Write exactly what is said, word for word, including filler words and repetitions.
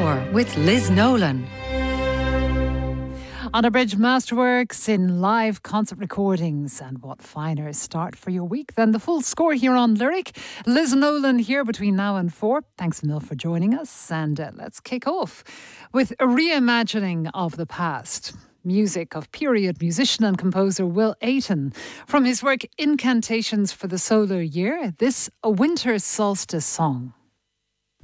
Hour with Liz Nolan. Unabridged Masterworks in live concert recordings. And what finer start for your week than the full score here on Lyric. Liz Nolan here between now and four. Thanks a mil for joining us. And uh, let's kick off with a reimagining of the past. Music of period musician and composer Will Ayton. From his work Incantations for the Solar Year, this A Winter Solstice Song.